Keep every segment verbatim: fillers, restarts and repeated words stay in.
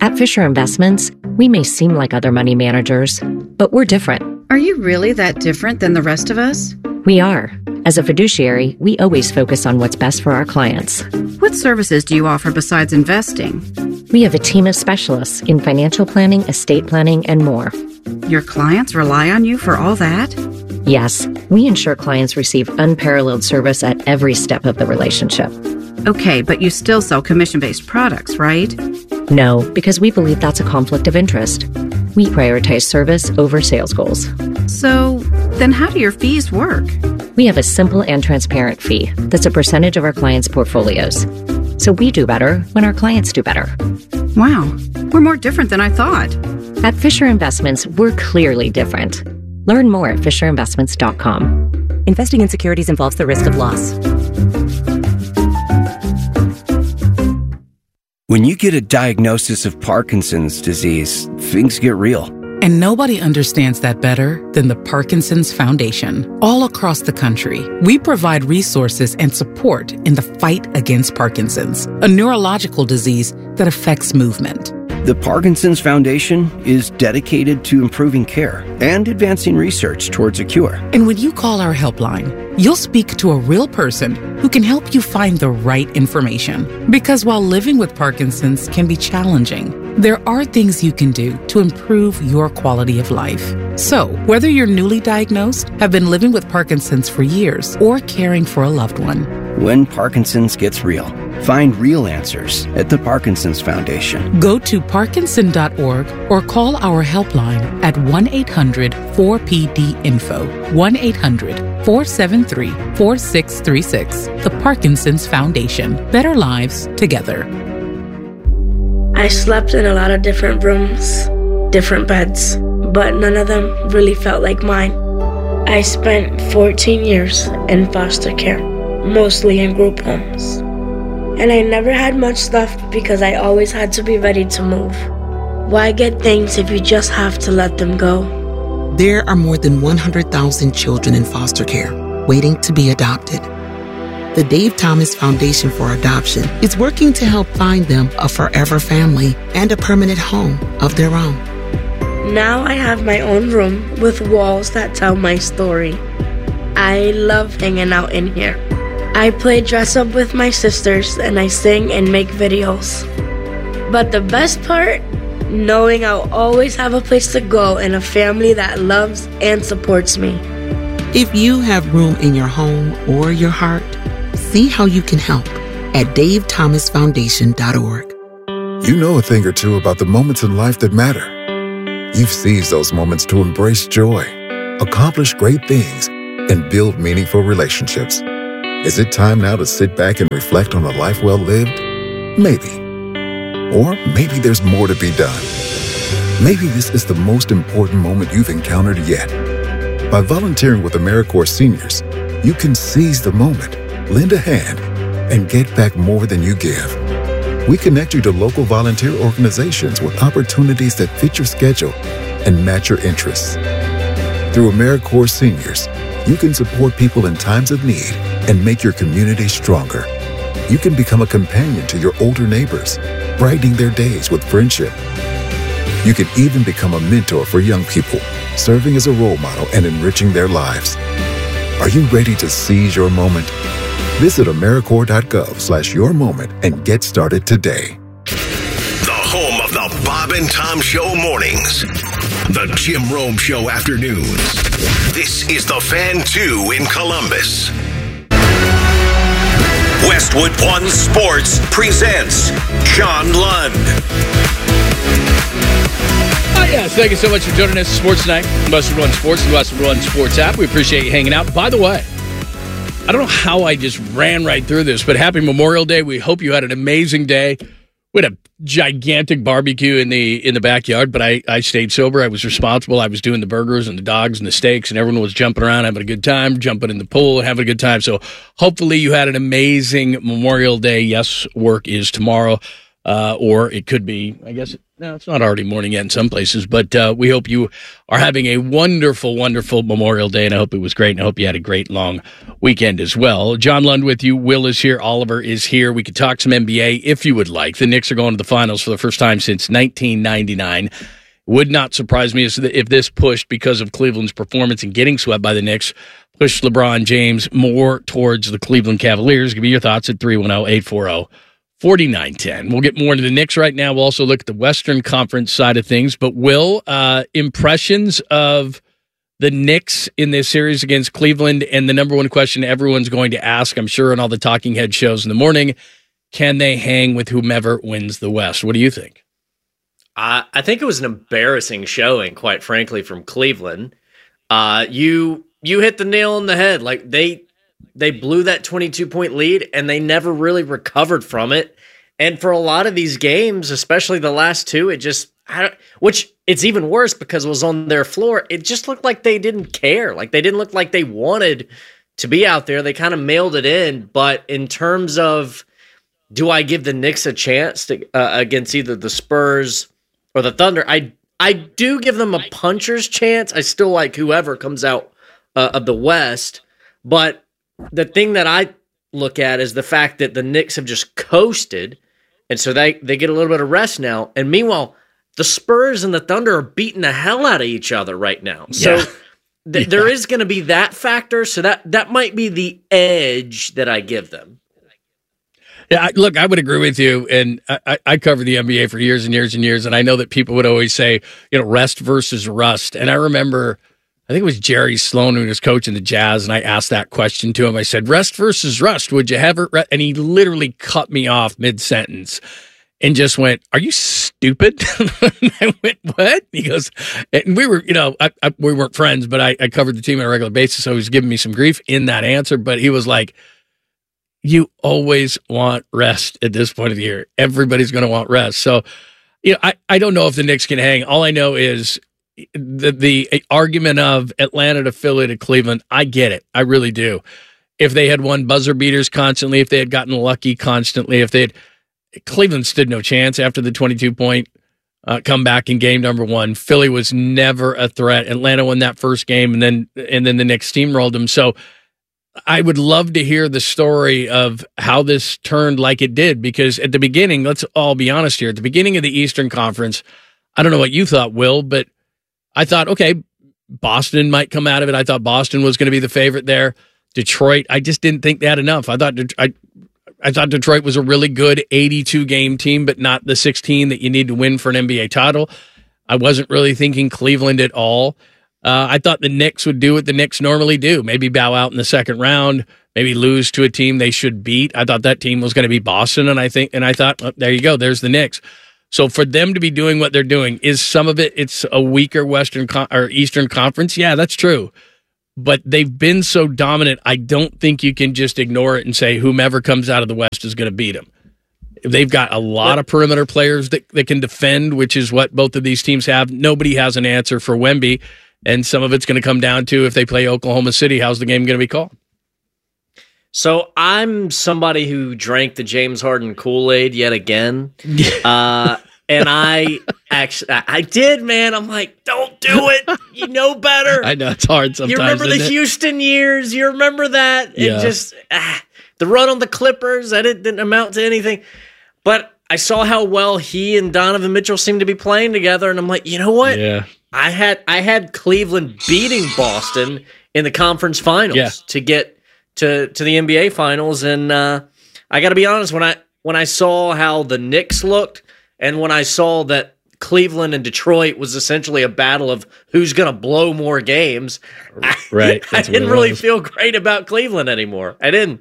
At Fisher Investments, we may seem like other money managers, but we're different. Are you really that different than the rest of us? We are. As a fiduciary, we always focus on what's best for our clients. What services do you offer besides investing? We have a team of specialists in financial planning, estate planning, and more. Your clients rely on you for all that? Yes, we ensure clients receive unparalleled service at every step of the relationship. Okay, but you still sell commission-based products, right? No, because we believe that's a conflict of interest. We prioritize service over sales goals. So, then how do your fees work? We have a simple and transparent fee that's a percentage of our clients' portfolios. So we do better when our clients do better. Wow, we're more different than I thought. At Fisher Investments, we're clearly different. Learn more at fisher investments dot com. Investing in securities involves the risk of loss. When you get a diagnosis of Parkinson's disease, things get real. And nobody understands that better than the Parkinson's Foundation. All across the country, we provide resources and support in the fight against Parkinson's, a neurological disease that affects movement. The Parkinson's Foundation is dedicated to improving care and advancing research towards a cure. And when you call our helpline, you'll speak to a real person who can help you find the right information. Because while living with Parkinson's can be challenging, there are things you can do to improve your quality of life. So, whether you're newly diagnosed, have been living with Parkinson's for years, or caring for a loved one, when Parkinson's gets real, find real answers at the Parkinson's Foundation. Go to parkinson dot org or call our helpline at one eight hundred four P D info, one eight hundred four seven three four six three six. The Parkinson's Foundation. Better lives together. I slept in a lot of different rooms, different beds, but none of them really felt like mine. I spent fourteen years in foster care, mostly in group homes. And I never had much stuff because I always had to be ready to move. Why get things if you just have to let them go? There are more than one hundred thousand children in foster care waiting to be adopted. The Dave Thomas Foundation for Adoption is working to help find them a forever family and a permanent home of their own. Now I have my own room with walls that tell my story. I love hanging out in here. I play dress up with my sisters and I sing and make videos. But the best part? Knowing I'll always have a place to go and a family that loves and supports me. If you have room in your home or your heart, see how you can help at dave thomas foundation dot org. You know a thing or two about the moments in life that matter. You've seized those moments to embrace joy, accomplish great things, and build meaningful relationships. Is it time now to sit back and reflect on a life well lived? Maybe. Or maybe there's more to be done. Maybe this is the most important moment you've encountered yet. By volunteering with AmeriCorps Seniors, you can seize the moment, lend a hand, and get back more than you give. We connect you to local volunteer organizations with opportunities that fit your schedule and match your interests. Through AmeriCorps Seniors, you can support people in times of need and make your community stronger. You can become a companion to your older neighbors, brightening their days with friendship. You can even become a mentor for young people, serving as a role model and enriching their lives. Are you ready to seize your moment? Visit AmeriCorps.gov slash your moment and get started today. The home of the Bob and Tom Show mornings. The Jim Rome Show afternoons. This is the Fan two in Columbus. Westwood One Sports presents John Lund. Oh, yeah, thank you so much for joining us Sports Night. Westwood One Sports, the Westwood One Sports app. We appreciate you hanging out. By the way, I don't know how I just ran right through this, but happy Memorial Day. We hope you had an amazing day. We had a gigantic barbecue in the in the backyard, but I, I stayed sober. I was responsible. I was doing the burgers and the dogs and the steaks, and everyone was jumping around, having a good time, jumping in the pool, and having a good time. So hopefully you had an amazing Memorial Day. Yes, work is tomorrow, uh, or it could be, I guess, No, it's not already morning yet in some places, but uh, we hope you are having a wonderful, wonderful Memorial Day, and I hope it was great, and I hope you had a great long weekend as well. John Lund with you. Will is here. Oliver is here. We could talk some N B A if you would like. The Knicks are going to the finals for the first time since nineteen ninety-nine. Would not surprise me if this pushed, because of Cleveland's performance and getting swept by the Knicks, pushed LeBron James more towards the Cleveland Cavaliers. Give me your thoughts at three one zero, eight four zero, four nine one zero. We'll get more into the Knicks right now. We'll also look at the Western Conference side of things. But, Will, uh, impressions of the Knicks in this series against Cleveland, and the number one question everyone's going to ask, I'm sure, on all the talking head shows in the morning, can they hang with whomever wins the West? What do you think? Uh, I think it was an embarrassing showing, quite frankly, from Cleveland. Uh, you you hit the nail on the head. Like, they they blew that twenty-two point lead, and they never really recovered from it. And for a lot of these games, especially the last two, it just, I don't, which it's even worse because it was on their floor. It just looked like they didn't care. Like, they didn't look like they wanted to be out there. They kind of mailed it in. But in terms of, do I give the Knicks a chance to, uh, against either the Spurs or the Thunder? I I do give them a puncher's chance. I still like whoever comes out uh, of the West. But the thing that I look at is the fact that the Knicks have just coasted, and so they, they get a little bit of rest now. And meanwhile, the Spurs and the Thunder are beating the hell out of each other right now. So Yeah. th- Yeah. there is going to be that factor. So that, that might be the edge that I give them. Yeah, I, look, I would agree with you, and I, I, I covered the N B A for years and years and years, and I know that people would always say, you know, rest versus rust. And I remember, I think it was Jerry Sloan who was coaching the Jazz, and I asked that question to him. I said, rest versus rust, would you have it? Re-? And he literally cut me off mid-sentence and just went, are you stupid? I went, what? He goes, and we were, you know, I, I, we weren't friends, but I, I covered the team on a regular basis, so he was giving me some grief in that answer, but he was like, you always want rest at this point of the year. Everybody's going to want rest. So, you know, I, I don't know if the Knicks can hang. All I know is the the argument of Atlanta to Philly to Cleveland. I get it. I really do. If they had won buzzer beaters constantly, if they had gotten lucky constantly, if they had, Cleveland stood no chance after the twenty-two point uh, comeback in game number one. Philly was never a threat. Atlanta won that first game, and then and then the Knicks steamrolled them. So I would love to hear the story of how this turned like it did, because at the beginning, let's all be honest here, at the beginning of the Eastern Conference, I don't know what you thought, Will, but I thought, okay, Boston might come out of it. I thought Boston was going to be the favorite there. Detroit, I just didn't think they had enough. I thought I, I thought Detroit was a really good eighty-two game team, but not the sixteen that you need to win for an N B A title. I wasn't really thinking Cleveland at all. Uh, I thought the Knicks would do what the Knicks normally do, maybe bow out in the second round, maybe lose to a team they should beat. I thought that team was going to be Boston, and I think, and I thought, well, there you go, there's the Knicks. So for them to be doing what they're doing, is some of it, it's a weaker Western Con- or Eastern Conference? Yeah, that's true. But they've been so dominant, I don't think you can just ignore it and say whomever comes out of the West is going to beat them. They've got a lot of perimeter players that, that can defend, which is what both of these teams have. Nobody has an answer for Wemby. And some of it's going to come down to, if they play Oklahoma City, how's the game going to be called? So I'm somebody who drank the James Harden Kool-Aid yet again. uh, and I actually, I did, man. I'm like, don't do it. You know better. I know, it's hard sometimes. You remember the isn't it? Houston years. You remember that? Yeah. It just, ah, the run on the Clippers, that didn't, didn't amount to anything. But I saw how well he and Donovan Mitchell seemed to be playing together. And I'm like, you know what? Yeah. I had I had Cleveland beating Boston in the conference finals Yeah. to get to, to the N B A finals, and uh, I got to be honest, when I when I saw how the Knicks looked, and when I saw that Cleveland and Detroit was essentially a battle of who's going to blow more games, Right, I, I that's what didn't it really was. feel great about Cleveland anymore. I didn't.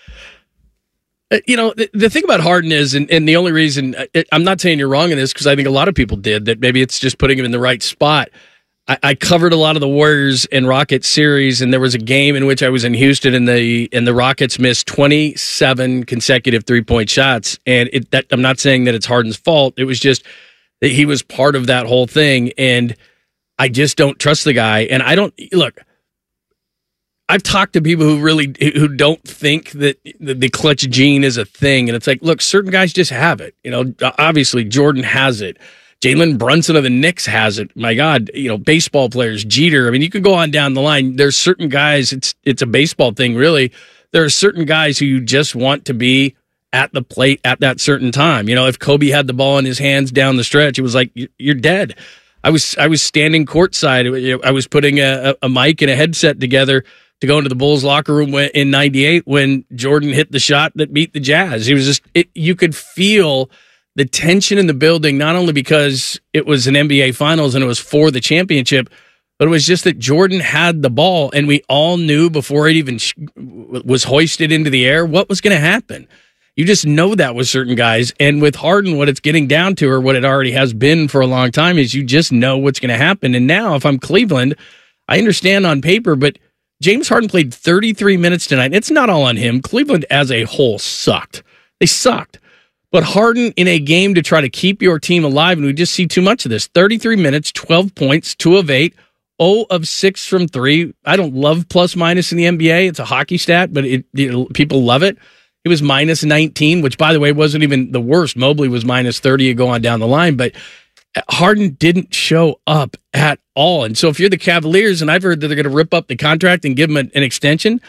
Uh, You know, the, the thing about Harden is, and, and the only reason, I, I'm not saying you're wrong in this, because I think a lot of people did, that maybe it's just putting him in the right spot. I, I covered a lot of the Warriors and Rockets series, and there was a game in which I was in Houston, and the and the Rockets missed twenty-seven consecutive three-point shots. And it, that, I'm not saying that it's Harden's fault. It was just that he was part of that whole thing, and I just don't trust the guy. And I don't, look, I've talked to people who really who don't think that the clutch gene is a thing, and it's like, look, certain guys just have it. You know, obviously Jordan has it. Jalen Brunson of the Knicks has it. My God, you know, baseball players, Jeter. I mean, you could go on down the line. There's certain guys, it's it's a baseball thing, really. There are certain guys who you just want to be at the plate at that certain time. You know, if Kobe had the ball in his hands down the stretch, it was like, you're dead. I was I was standing courtside. I was putting a, a mic and a headset together to go into the Bulls locker room in ninety-eight when Jordan hit the shot that beat the Jazz. He was just, it, you could feel the tension in the building, not only because it was an N B A Finals and it was for the championship, but it was just that Jordan had the ball, and we all knew before it even sh- was hoisted into the air what was going to happen. You just know that with certain guys. And with Harden, what it's getting down to, or what it already has been for a long time, is you just know what's going to happen. And now, if I'm Cleveland, I understand on paper, but James Harden played thirty-three minutes tonight. It's not all on him. Cleveland as a whole sucked. They sucked. But Harden in a game to try to keep your team alive, and we just see too much of this. thirty-three minutes, twelve points, two of eight, zero of six from three. I don't love plus minus in the N B A. It's a hockey stat, but it, it, people love it. He was minus nineteen, which, by the way, wasn't even the worst. Mobley was minus thirty. You go on down the line, but Harden didn't show up at all. And so if you're the Cavaliers, and I've heard that they're going to rip up the contract and give him an, an extension,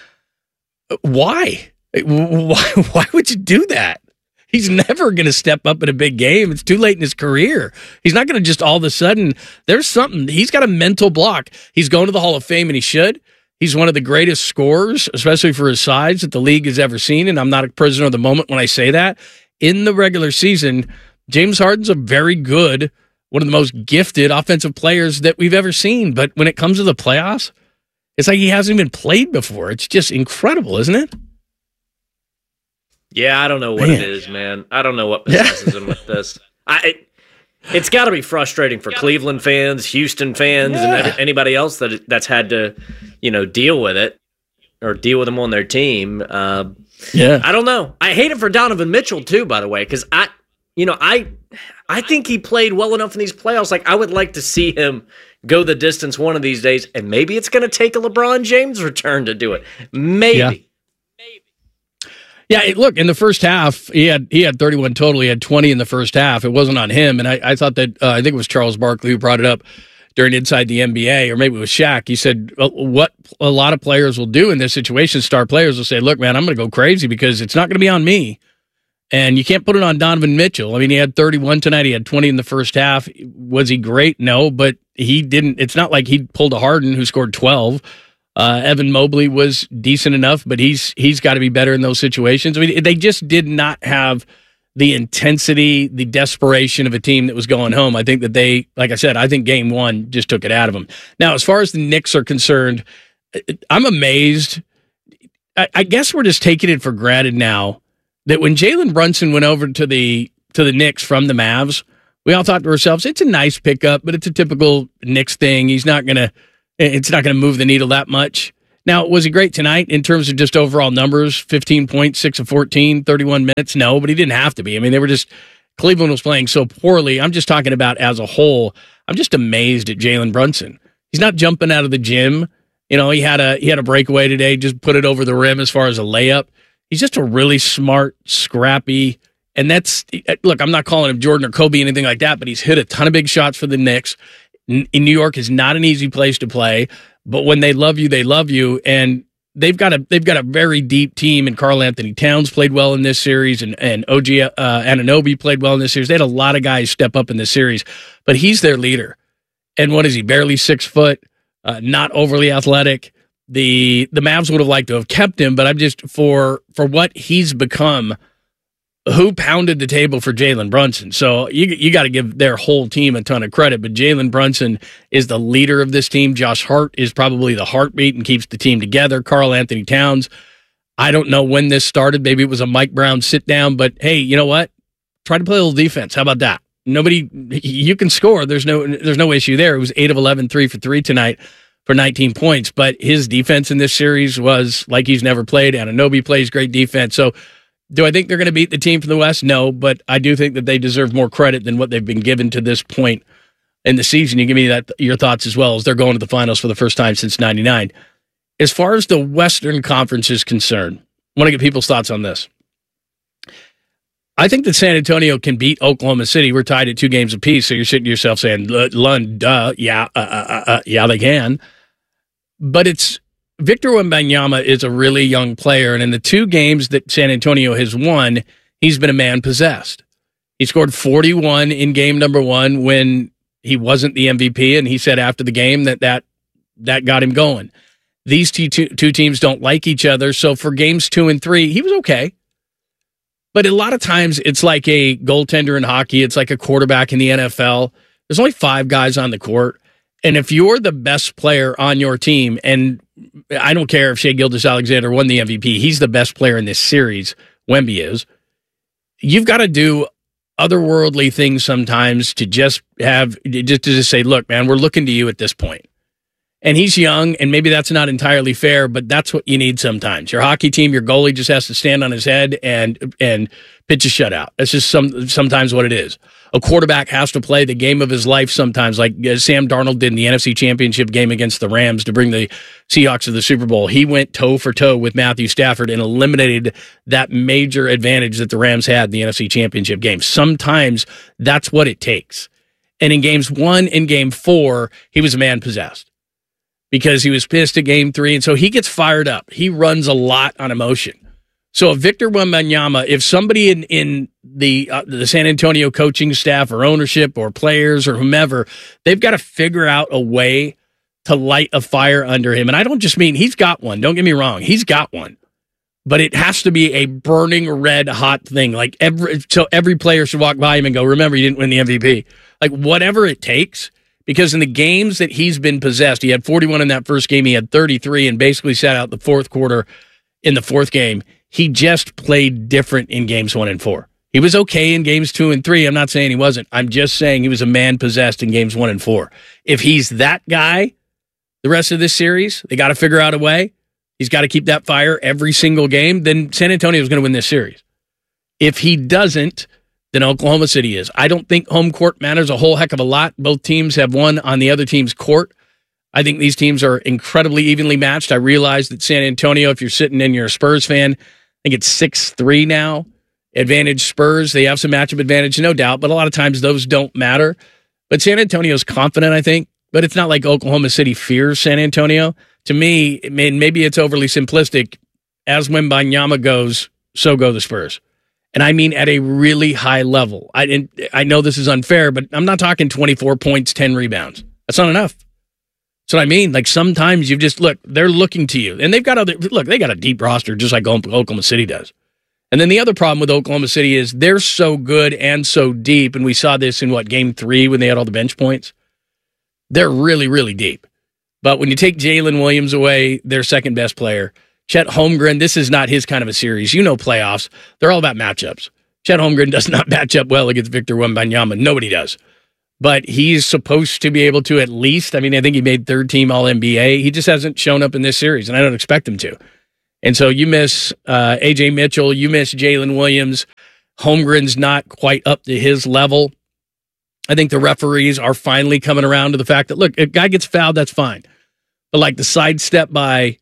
why? Why? Why would you do that? He's never going to step up in a big game. It's too late in his career. He's not going to just all of a sudden, there's something. He's got a mental block. He's going to the Hall of Fame, and he should. He's one of the greatest scorers, especially for his size, that the league has ever seen, and I'm not a prisoner of the moment when I say that. In the regular season, James Harden's a very good, one of the most gifted offensive players that we've ever seen. But when it comes to the playoffs, it's like he hasn't even played before. It's just incredible, isn't it? Yeah, I don't know what Man. it is, man. I don't know what possesses him with this. I, it, it's got to be frustrating for Cleveland fans, Houston fans, Yeah. and every, anybody else that that's had to, you know, deal with it or deal with them on their team. Uh, yeah, I don't know. I hate it for Donovan Mitchell too, by the way, because I, you know, I, I think he played well enough in these playoffs. Like, I would like to see him go the distance one of these days, and maybe it's going to take a LeBron James return to do it. Maybe. Yeah. Yeah, look, in the first half, he had he had thirty-one total. He had twenty in the first half. It wasn't on him, and I, I thought that, uh, I think it was Charles Barkley who brought it up during Inside the N B A, or maybe it was Shaq. He said, well, what a lot of players will do in this situation, star players will say, look, man, I'm going to go crazy because it's not going to be on me, and you can't put it on Donovan Mitchell. I mean, he had thirty-one tonight. He had twenty in the first half. Was he great? No, but he didn't. It's not like he pulled a Harden who scored twelve. Uh, Evan Mobley was decent enough, but he's he's got to be better in those situations. I mean, they just did not have the intensity, the desperation of a team that was going home. I think that they, like I said, I think game one just took it out of them. Now, as far as the Knicks are concerned, I'm amazed. I, I guess we're just taking it for granted now that when Jalen Brunson went over to the to the Knicks from the Mavs, we all thought to ourselves, it's a nice pickup, but it's a typical Knicks thing. He's not going to It's not going to move the needle that much. Now, was he great tonight in terms of just overall numbers? fifteen points, six of fourteen, thirty-one minutes? No, but he didn't have to be. I mean, they were just, Cleveland was playing so poorly. I'm just talking about as a whole. I'm just amazed at Jalen Brunson. He's not jumping out of the gym. You know, he had a he had a breakaway today, just put it over the rim as far as a layup. He's just a really smart, scrappy, and that's, look, I'm not calling him Jordan or Kobe, anything like that, but he's hit a ton of big shots for the Knicks. In New York is not an easy place to play, but when they love you, they love you, and they've got a they've got a very deep team. And Karl Anthony Towns played well in this series, and and O G uh, Anunoby played well in this series. They had a lot of guys step up in this series, but he's their leader. And what is he? Barely six foot, uh, not overly athletic. The the Mavs would have liked to have kept him, but I'm just for for what he's become. Who pounded the table for Jalen Brunson? So you you got to give their whole team a ton of credit, but Jalen Brunson is the leader of this team. Josh Hart is probably the heartbeat and keeps the team together. Karl Anthony Towns, I don't know when this started. Maybe it was a Mike Brown sit down, but hey, you know what? Try to play a little defense. How about that? Nobody, you can score. There's no there's no issue there. It was eight of eleven, three for three tonight for nineteen points, but his defense in this series was like he's never played. Anunoby plays great defense. So do I think they're going to beat the team from the West? No, but I do think that they deserve more credit than what they've been given to this point in the season. You give me that your thoughts as well, as they're going to the finals for the first time since ninety-nine. As far as the Western Conference is concerned, I want to get people's thoughts on this. I think that San Antonio can beat Oklahoma City. We're tied at two games apiece, so you're sitting to yourself saying, Lund, duh, yeah, uh, uh, uh, yeah, they can. But it's Victor Wembanyama is a really young player, and in the two games that San Antonio has won, he's been a man possessed. He scored forty-one in game number one when he wasn't the M V P, and he said after the game that that, that got him going. These two, two, two teams don't like each other, so for games two and three, he was okay. But a lot of times it's like a goaltender in hockey. It's like a quarterback in the N F L. There's only five guys on the court. And if you're the best player on your team, and I don't care if Shai Gilgeous-Alexander won the M V P, he's the best player in this series, Wemby is, you've got to do otherworldly things sometimes to just have, just to just say, look, man, we're looking to you at this point. And he's young, and maybe that's not entirely fair, but that's what you need sometimes. Your hockey team, your goalie just has to stand on his head and and pitch a shutout. That's just some sometimes what it is. A quarterback has to play the game of his life sometimes, like Sam Darnold did in the N F C Championship game against the Rams to bring the Seahawks to the Super Bowl. He went toe for toe with Matthew Stafford and eliminated that major advantage that the Rams had in the N F C Championship game. Sometimes that's what it takes. And in games one and game four, he was a man possessed, because he was pissed at game three, and so he gets fired up. He runs a lot on emotion. So if Victor Wembanyama, if somebody in, in the uh, the San Antonio coaching staff or ownership or players or whomever, they've got to figure out a way to light a fire under him. And I don't just mean he's got one. Don't get me wrong. He's got one. But it has to be a burning red hot thing. Like every so every player should walk by him and go, remember, you didn't win the M V P. Like whatever it takes. Because in the games that he's been possessed, he had forty-one in that first game, he had thirty-three, and basically sat out the fourth quarter in the fourth game. He just played different in games one and four. He was okay in games two and three. I'm not saying he wasn't. I'm just saying he was a man possessed in games one and four. If he's that guy the rest of this series, they got to figure out a way. He's got to keep that fire every single game. Then San Antonio is going to win this series. If he doesn't, then Oklahoma City is. I don't think home court matters a whole heck of a lot. Both teams have won on the other team's court. I think these teams are incredibly evenly matched. I realize that San Antonio, if you're sitting and you're a Spurs fan, I think it's six three now. Advantage Spurs. They have some matchup advantage, no doubt, but a lot of times those don't matter. But San Antonio's confident, I think, but it's not like Oklahoma City fears San Antonio. To me, I mean, maybe it's overly simplistic. As Wembanyama goes, so go the Spurs. And I mean at a really high level. I and I know this is unfair, but I'm not talking twenty-four points, ten rebounds. That's not enough. That's what I mean. Like sometimes you just look, they're looking to you. And they've got other, look, they got a deep roster just like Oklahoma City does. And then the other problem with Oklahoma City is they're so good and so deep. And we saw this in what, game three when they had all the bench points. They're really, really deep. But when you take Jalen Williams away, their second best player, Chet Holmgren, this is not his kind of a series. You know playoffs. They're all about matchups. Chet Holmgren does not match up well against Victor Wembanyama. Nobody does. But he's supposed to be able to at least, I mean, I think he made third team All N B A. He just hasn't shown up in this series, and I don't expect him to. And so you miss uh, A J Mitchell, you miss Jalen Williams. Holmgren's not quite up to his level. I think the referees are finally coming around to the fact that, look, if a guy gets fouled, that's fine. But like the sidestep by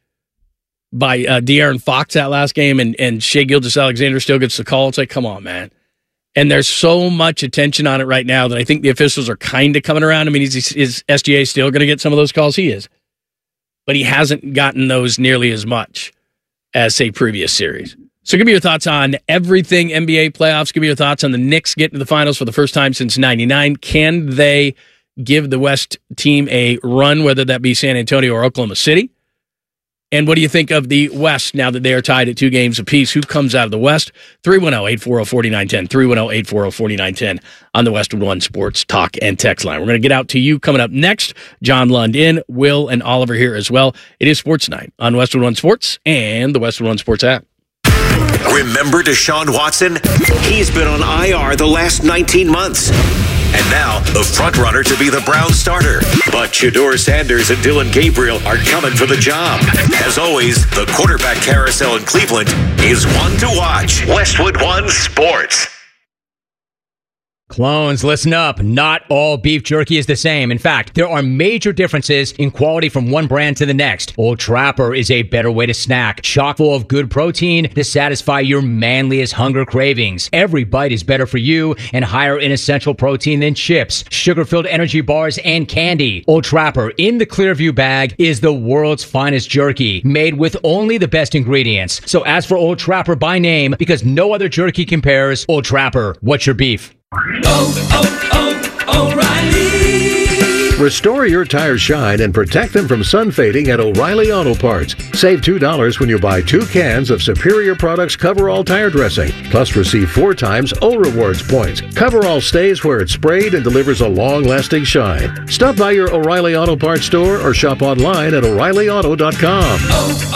by uh, De'Aaron Fox that last game, and, and Shai Gilgeous-Alexander still gets the call. It's like, come on, man. And there's so much attention on it right now that I think the officials are kind of coming around. I mean, is, is S G A still going to get some of those calls? He is. But he hasn't gotten those nearly as much as, say, previous series. So give me your thoughts on everything N B A playoffs. Give me your thoughts on the Knicks getting to the finals for the first time since ninety-nine. Can they give the West team a run, whether that be San Antonio or Oklahoma City? And what do you think of the West now that they are tied at two games apiece? Who comes out of the West? three one zero, eight four zero, four nine one zero. three one zero, eight four zero, four nine one zero on the Westwood One Sports Talk and Text line. We're going to get out to you coming up next. John Lund in, Will and Oliver here as well. It is Sports Night on Westwood One Sports and the Westwood One Sports app. Remember Deshaun Watson? He's been on I R the last nineteen months. And now, the frontrunner to be the Browns starter. But Shedeur Sanders and Dylan Gabriel are coming for the job. As always, the quarterback carousel in Cleveland is one to watch. Westwood One Sports. Clones, listen up. Not all beef jerky is the same. In fact, there are major differences in quality from one brand to the next. Old Trapper is a better way to snack, chock full of good protein to satisfy your manliest hunger cravings. Every bite is better for you and higher in essential protein than chips, sugar-filled energy bars, and candy. Old Trapper in the Clearview bag is the world's finest jerky, made with only the best ingredients. So ask for Old Trapper by name because no other jerky compares. Old Trapper, what's your beef? Oh, oh, oh, O'Reilly! Restore your tires shine and protect them from sun fading at O'Reilly Auto Parts. Save two dollars when you buy two cans of Superior Products Coverall Tire Dressing. Plus receive four times O Rewards points. Coverall stays where it's sprayed and delivers a long-lasting shine. Stop by your O'Reilly Auto Parts store or shop online at O'Reilly Auto dot com. Oh,